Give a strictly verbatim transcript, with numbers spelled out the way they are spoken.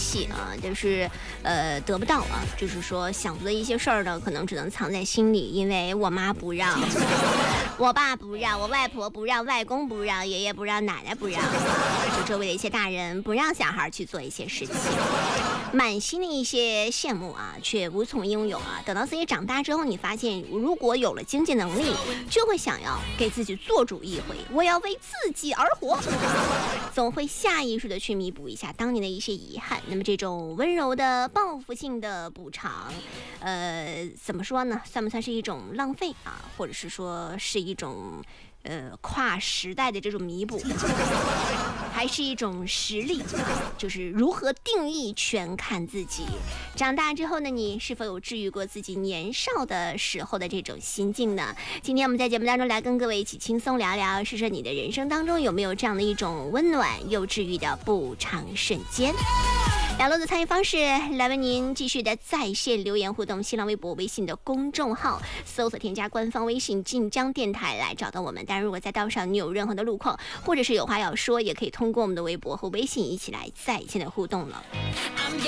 西啊，就是呃得不到啊，就是说想做的一些事儿呢，可能只能藏在心里，因为我妈不让，我爸不让，我外婆不让，外公不让，爷爷不让，奶奶不让，就周围的一些大人不让小孩去做一些事情，满心的一些羡慕啊，却无从拥有啊。等到自己长大之后，你发现如果有了经济能力，就会想要给自己做主一回，我要为自己而活，总会下意识的去弥补一下当年的一些遗憾。那么这种温柔的报复性的补偿，呃，怎么说呢？算不算是一种浪费啊？或者是说是一种呃跨时代的这种弥补，还是一种实力啊？就是如何定义，全看自己。长大之后呢，你是否有治愈过自己年少的时候的这种心境呢？今天我们在节目当中来跟各位一起轻松聊聊，试试你的人生当中有没有这样的一种温暖又治愈的补偿瞬间。两路的参与方式来为您继续的在线留言互动，新浪微博、微信的公众号搜索添加官方微信晋江电台来找到我们。当然如果在道上你有任何的路况，或者是有话要说，也可以通过我们的微博和微信一起来在线的互动了。